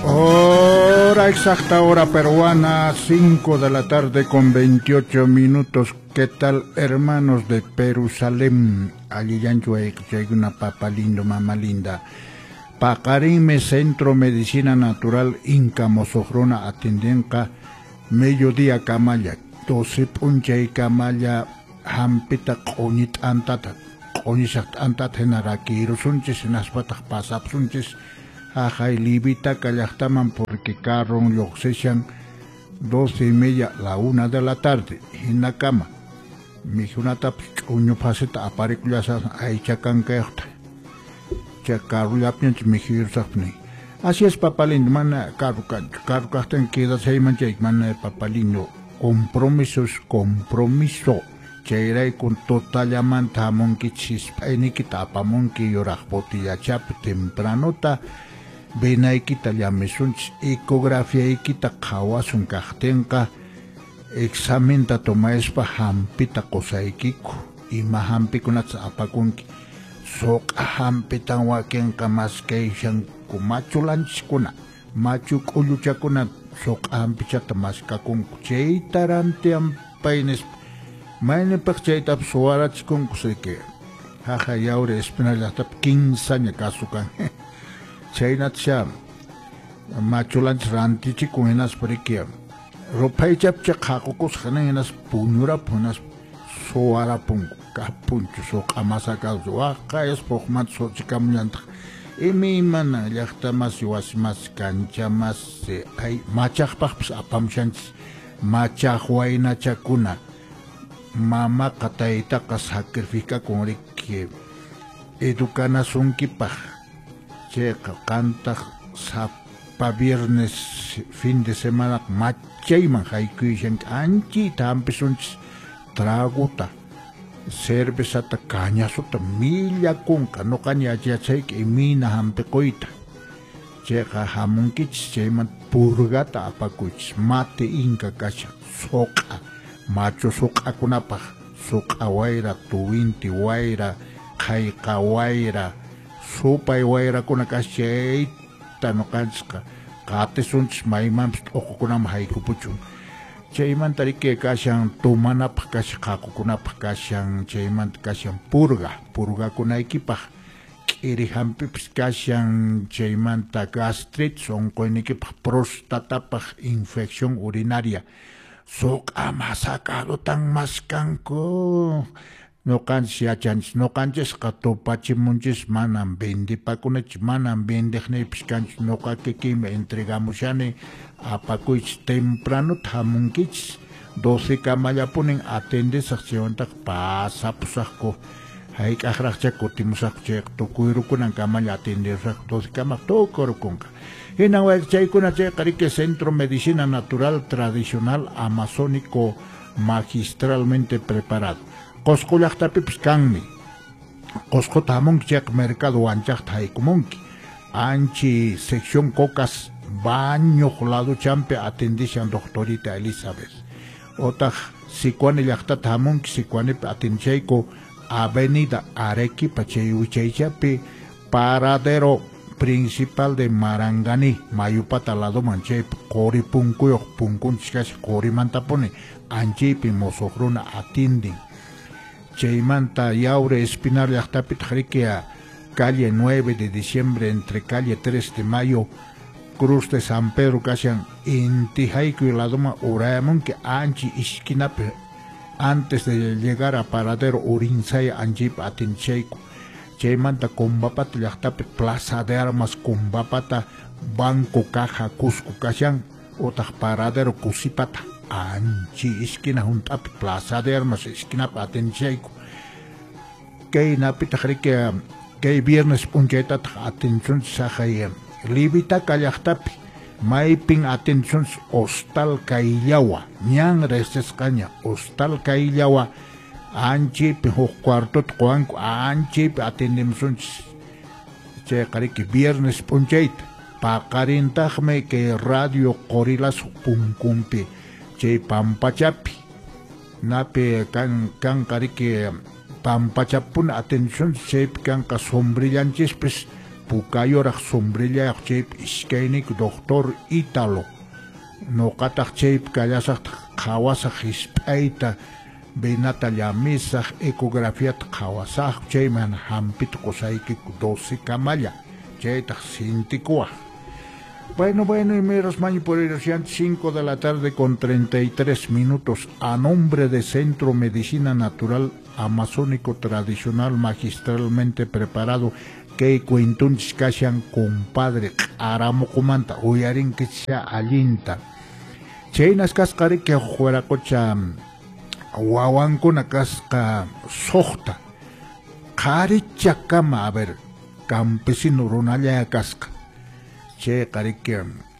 Hora exacta, hora peruana, 5 de la tarde con 28 minutos. ¿Qué tal, hermanos de Jerusalén? Allí ya hay una papa lindo, mamá linda. Pacarime Centro Medicina Natural Inca Mosojrona Atendenca mediodía camalla 12 punchay camalla hampita qonit antata qonishat antata henaraki rusunchis naspatak pasapsunchis ajay libita kallaqtaman porque carron yoxeshan 12:30 la 1 de la tarde hina cama mijunata ch'uñu pasita aparikullasa aychakanqayqta chakarrullapñanch mijirsaqni. Así es, papalindo, mana carro castan queda seiman chay mana papalindo compromiso chayray con totalmente hamonki chispayniki tapamonki yoraq botillachapi tempranota benaykita llamisunchis ecografíaykita qhawasun kaqtinqa examenta tomayspa hampita qusaykiku ima hampikunata apakunki soqa hampitan wakinqa maskayshan machulanchikuna machu q'ulluchakuna soqa hampichata maskakunku chaytarantian paynes maynipaq chaytapas suwarachikunku siki jaja yawri espinallaqtapi 15 aña kasukan chaynatasha machulanchik rantichikun hinaspariki rupaychapicha qhaqukusqa hinas puñurapun hinas suwarapunku kapunchu soqa masakasu waqayas puqmanta sochikamullantaq mana llaqtamas wasimas kanchamas ay machaqpaqpis apamushanchis machaq waynachakuna mamaqa taytaqa sacrificakunriki educanasunkipak chayqa qantaq sapa viernes fin de semana machayman haykuyashanki anchita hampisunchis traguta cervezata cañasuta millakunqa nuqaña yachayki imina hampiquyta chayqa hamunkichis chayman purgata apakuychis mate inka kasha soqa machu suqakunapaq suqa wayra tuwinti wayra qayqa wayra supay wayrakuna kashayta nuqanchikqa qatisunchis maymanpis t'uqukunaman haykupuchun chaymantariki kashan tumanapaq kashan qaqukunapaq kashan chaymanta kashan purgakunaykipaq k'iri hampipis kashan chaymanta gastritis onqoynikipaq prostatapaq infección urinaria suqa masakalutan maskanku nuqanchis yachanchis nuqanchisqa tupachimunchis manan vendipakunachis manan vendiqniypis kanchis nuqa kikiymi entregamushani apakuychis tempranota hamunkichis 12 kamallapunin atendisaq chaywantaqa pasapusaqku hayk'aqraqcha kutimusaqku chayqa tukuyrukunan kamalla atendirsaq 12 kamaq tukurukunqa hinan chaykuna chayqa riki Centro Medicina Natural Tradicional Amazónico magistralmente preparado qosqullaqtapipis kanmi qosquta hamunki chayqa mercado wanchaqta haykumunki anchi sección cocas baño lado champe atendishan doctorita Elizabeth otaq Sicuani llaqtata hamunki Sicuanipi atendichayku avenida Arequipa chaychapi paradero principal de Marangani mayupata lado manchaypi qori punkuyuq punkunchis kasha qorimantapuni anchaypi mosoqruna atindin chaymanta Yaure Espinar llaqtapita rikia calle 9 de diciembre entre calle 3 de mayo Cruz de San Pedro kashan inti haykuy ladoma urayamunki anchi ishkinapi antes de llegar a paradero Urinsaya anchaypi atinchayku chaymanta Cumbapata llaqtapi Plaza de Armas Cumbapata Banco Caja Cusco kashan otaq paradero Cusipata anchi esquina juntapi Plaza de Armas esquinapi atinchayku kay napita rikia kay viernes punchaytataq atinchunchis sajay libita kallaqtapi maypin atinchunchis Hostal Kayllawa ñan resesqaña Hostal Kayllawa anchaypi huk cuartota quwanku anchaypi atendimusunchis chayqa riki viernes punchayta paqarintaqmi kay radio Qorilas punkunpi chay pampachapi napi kanqa riki pampachapuna atendisunchis chaypi kanqa sombrillanchispis pukayoraq sombrilla chayp iskaynik doctor Italo noqataq chayp kallasaq qhawasaq hisp'ayta benata llamisaq ecografiata qhawasaq chayman hampita qusaykiku 12 kamalla chaytaq sintikuwaq. Bueno, y meros maño por el 5 de la tarde con 33 minutos a nombre de Centro Medicina Natural Amazónico Tradicional magistralmente preparado que cuentunchis kashan compadre aramo comanta uyarin que sea alinta chaynas kasqari que fuera cocha wawankuna kasqa soqta qharichakama a ver campesino runalla kasqa chay qarique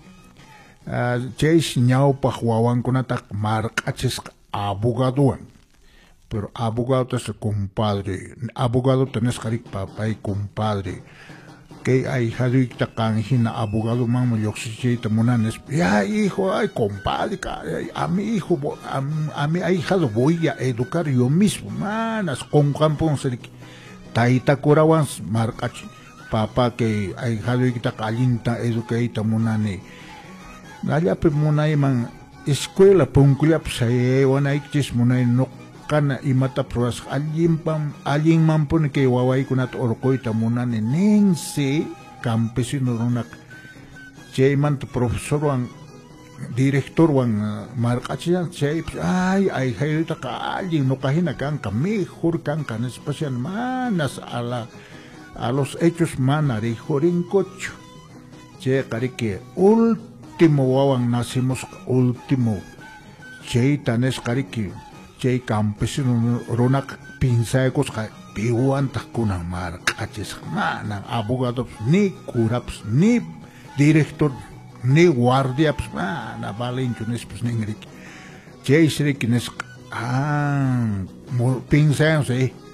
chay ñawpaq wawankunata marq'achisqa abogadowan pero abogado es compadre abogado tenés qariq papay compadre que hay jaduyta kanjina abogado mamo yoxichita munanes ya hijo ay compadre a mi hijo a mi ahijado voy a educar yo mismo manas con campón serik taita kurawan marqachi papá que hay jaduyta kalinta educaita munane nallapi munayman escuela punkullap sayewanaychis munay no kana imata pruebas alguien man pone que wawaykunata urquyta munani ninsi campesino runak chaymanta profesorwan directorwan marq'achishan chay ay hayritaqa alguien nuqahina kanqa mejor kanqa en especial manas a los hechos mana rijorinkochu chay qarique último wawan nacimos último chayta nes qarique chay campesino runak pinsaykus piwantaq kunan marq'achis mana abogados ni curaps ni director ni guardiaps mana valenchu nispis ninrik chay srik nes pinsayos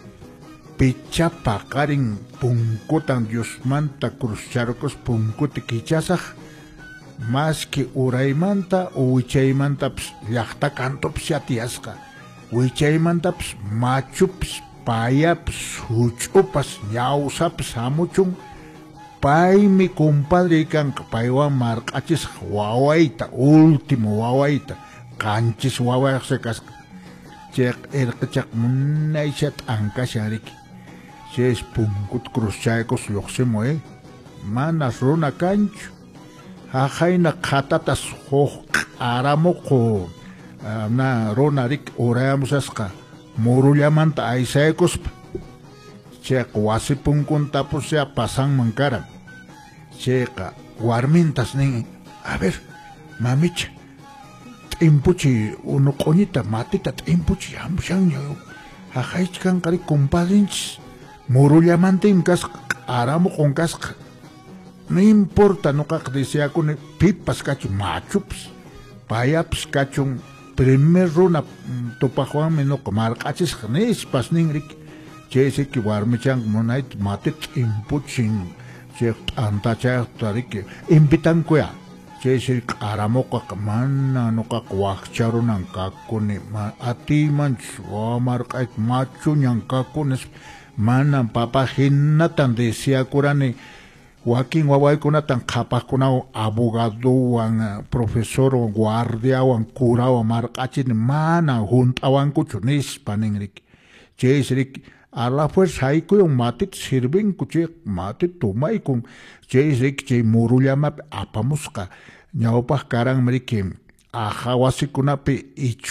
pichapa qarin punkutan Diosmanta cruzcharcos punkuti kichasaq más que uraymanta uwichaymantaps llaqta cantops yatiyasqa wichaymantaps machups payaps huch'upas ñawsapas hamuchun paymi compadre kanqa paywan marq'achis wawayta último wawayta qanchis wawayaqsi kasqa chay irqichaq munayshat ankashariki chays punkut cruzchaykos lluqsimu manas runa kanchu haqayna qhatatas huk q'aramuqu na ronarik urayamusasqa murullamanta aysaykuspa chayqa wasipunkuntapus ya pasanman karan chayqa warmintas nin a ver mamicha t'impuchi unuq'uñita matita t'impuchi hamushanña haqaychik kanqari compadrinchis murullamantin kasqa q'aramuqun kasqa no importa nuqaqa deseakuni pipas kachun machups payaps kachun primer runa tupaqwanmi nuqa marq'achisqa nispas ninrik chaysiki warmichan munayta matit impuchin chay t'antachayaqtariki invitankuya chaysiri q'aramuqa mana nuqaqa waqcharunan kakuni atimanchus wamarq'ayta machuñan kakunis mana papa hinatan deseakurani wakin wawaykunatan qhapaqkunawan abogadowan profesorwan guardiawan curawan marq'achini mana junt'awankuchu nispa ninrik chaysrik a la fuerza haykuywan matit sirvinku chay matit tumaykun chaysrik chay murullamapi apamusqa ñawpaq karanmriki aja wasikunapi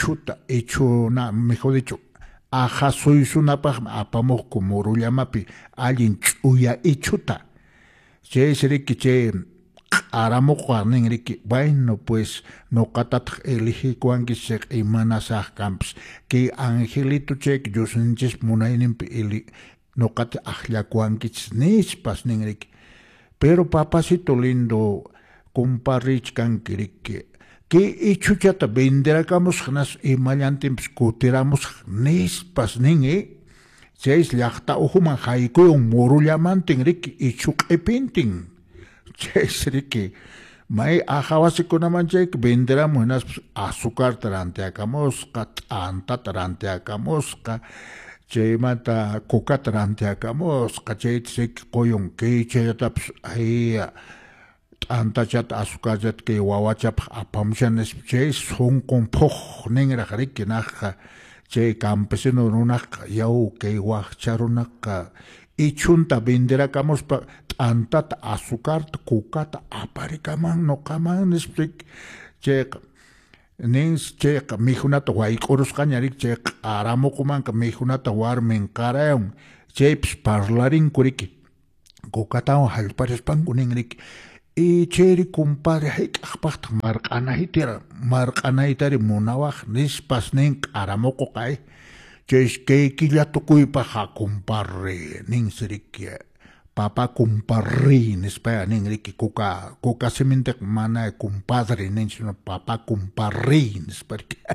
ichuna mejor dicho aja suysunapaq apamuqku murullamapi allin ch'uya ichuta chay siriki chay q'aramuqa ninriki bueno pues noqatataq elegikuankis imanasaq kanpas que angelito chay Diosninchis munayninpi noqata aqllakuankis nispas ninriki pero papacito lindo comparrichkankiriki que ichuchata venderakamusqnas imallantinpis kutiramusq nispas nin chays llaqta uhuman haykuywan murullamantin riki ichu q'ipintin chays riki may ajawasikunaman chayki venderamun hinaspas azúcar rantiakamusqa t'antata rantiakamusqa Che mata cocatrantacamos, cachet sek coyon que chetaps ahí antachat azukajat que wawachap apamshanes che son con poch nengra rikinaka che campesino runak yau que wacharunaka y chunta venderacamos pa antat azúcar cucat aparicaman no caman explic che Nins chek mijunata waikoros kañarik chek aramokuman ka mijunata warmen karayon cheps parlarin kuriki kokatao halpares panguningrik y cheri compadre hek akpakt markanahitari munawak nispas ning aramoko kai ches ke kilatukuy pa ha compadre ning sirikia papa compadre nespa ning riki coca sementek mana compadre ning sino papa compadre nespa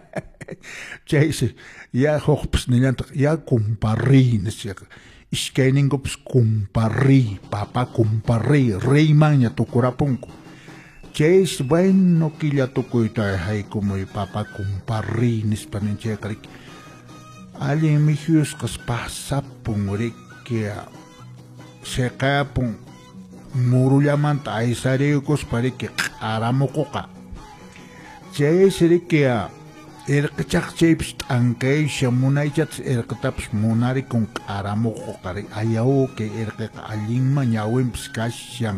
chase ya hops nilant ya compadre nesya iskening gops compadre papa compadre rey manya to corapunko chase bueno kilatukuy ta hay como papa compadre nespa ning chekrik ali mihius kas pasapung rikia sekapung murullaman taisariukos pariki aramokoka chay sirikia erkachak chips ankay shamunaychats erkataps munari kung aramokoka ayaw ke erkaka alin manyawin pskasyan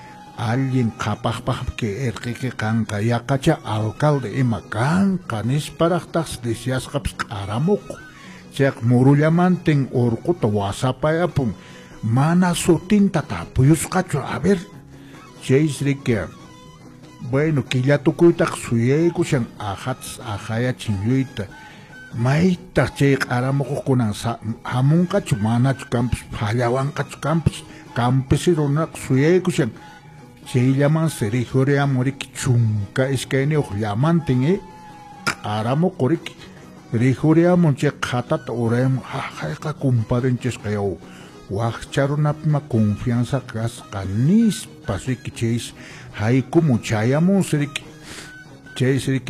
alin kapahpah ke erkeke kanka yakacha alcalde ima kanka nisparahtas desiaskaps aramoko chay murullaman ting orkuta wasapayapung mana sotinta tapuyus cacho a ver cheis rique bueno que ya tukuitak suye kushan ajats ajaya chinyuita maita che aramoko kunan hamun cacho mana campus hallawan cacho campus ironak suye kushan che llaman serihore amorik chunka iskene llaman tinge aramoko rik rihore amon che khatat orem hajaka kumparenches kayo Wachcharunapma confianza cascanis pasik chase hay como chayamo serik chase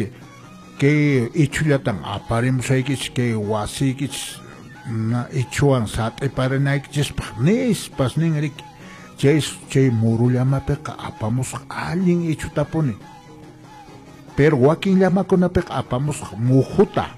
que ichulatan aparem saikis que wasikis na ichuan sat e parenaik ches panis pasning rik chase che murullama peka apamos alguien ichutapone pero wakin llama con peka apamos mujuta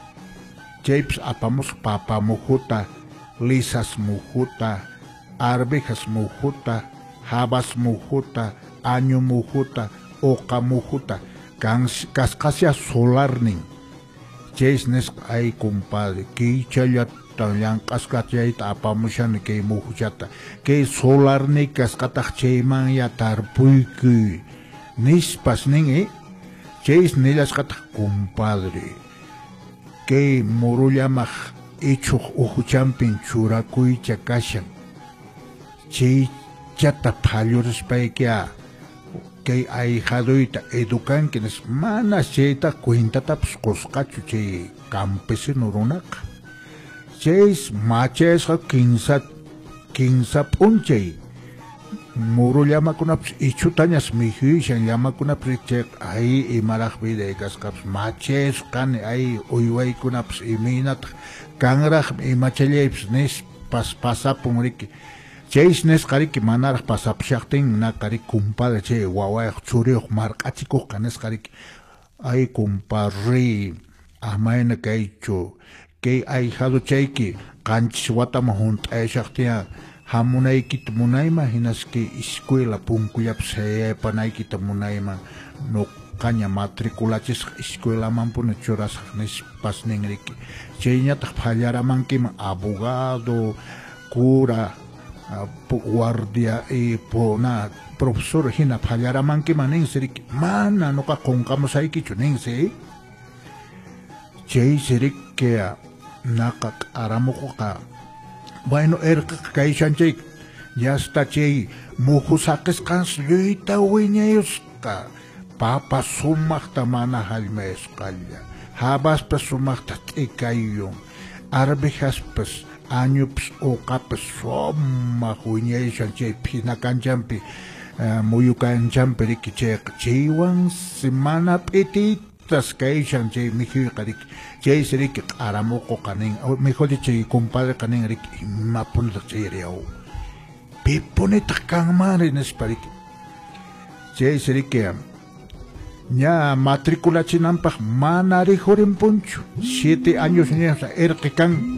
chapes apamos papa mujuta lisas mujuta, arvejas mujuta, habas mujuta, año mujuta, oca mujuta, cascasia solarning. Chesnes ay compadre, que chayat talyan cascasia apamushan que mujata, que solarni cascata cheyman ya tarpuiki, nispas ning ches nelas cata compadre, que morullama hecho ujuchampin churakuy chakashan chay chata phalores paykia kay ahijadoyta educanquines mana chayta cuentatapas qusqachu chay campesino runaqa chays machayasqa kinsa p'unchay murullamakunapas ichutañas mihuyishan llamakunapas chay ay imaraq vida kasqapas machayasqani ay uywaykunapas iminata kangraj imachallaypis nes pasapun riki chays nes qariki manaraq pasapshaqtin na qarik compadre chay wawayaq churiyuq marq'achikuq kanes qariki ay compadre amayna kaychu kay ahijado chayki qanchis watama hunt'ayshaqtiya hamunaykita munayman hinaski escuela punkullapas hayaypanaykita munayman nuqaña matriculachis escuelaman puna churasaq nispas ninriki chayñataq phallaramankiman abogado cura guardia y pona profesor hina phallaramankiman ninsiriki mana nuqa qunqamusaykichu ninsi chay siriki naqa q'aramuqqa bueno kayshanchay ya está chay mujusaqisqans lluyta wiñayusqa papa sumaqta mana hallmayusqalla habaspas sumaqta t'ikayun arvejaspas añupas uqapas sumaq wiñayshan chay phinakanchampi muyukanchampi riki chayqa chaywan semana p'itita fiestas que echan, che, miji, karik, che, serik, aramoco, canen, mejor dicho, compadre, canen, rik, mapun, che, reau. Pipone, takamar, en esparik. Che, serik, ya matrícula chinampa, manari, joren poncho, 7 años, erkekan,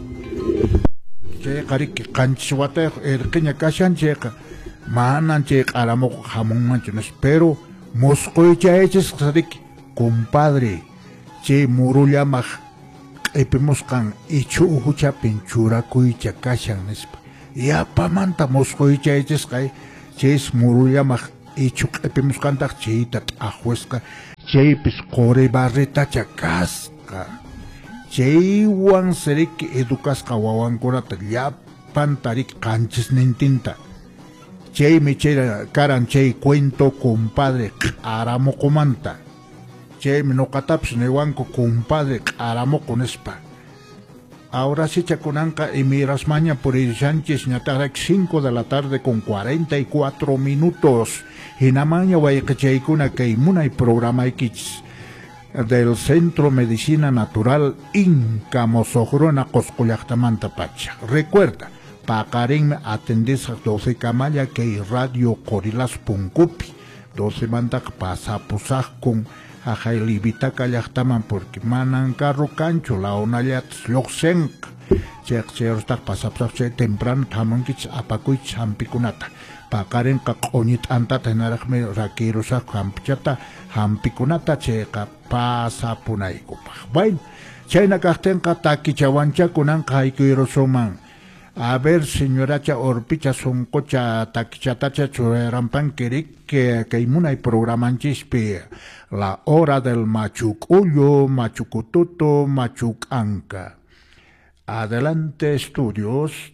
che, karik, canchuata, erkeña, kashan, checa. Manan che aramo jamón manchones, pero moscoy ya eches sadik compadre che murulla mag epimoscan y chuhucha pinchura cuicha kashan nespa ya pamanta moscoy ya eches kai che es murulla mag y chuk epimoscan tak cheitat ajuesca che piscore barreta chacasca che wan serik educas kawawan korata ya pantarik canches nintinta. Che michera caran che cuento compadre aramo comanta. Che no cataps newanco compadre aramo con espa. Ahora sí chaconanca y miras maña por el Sánchez ñatarak 5 de la tarde con 44 minutos. Y na maña guaycachaicuna que imuna y programa X del Centro Medicina Natural Inca Mosohrona Coscollactamanta Pacha. Recuerda. Pacarín atendés a 12 camalla que radio Corilas Puncupi 12 manda pasa pusaj con a jailibita callachtaman porque manan carro cancho la onayat loxenk check está pasapse temprano tamon kich apakuich hampicunata Pacarín caconit anta tenarme raquirosa hampichata hampicunata checa pasa punaico bueno chayna castenka taquichawancha kunan kaikirosoman. A ver, señoracha Orpicha son cocha taquichatacha churampan que imuna y programan chispe la hora del machucuyo, machucututo, machucanca. Adelante estudios.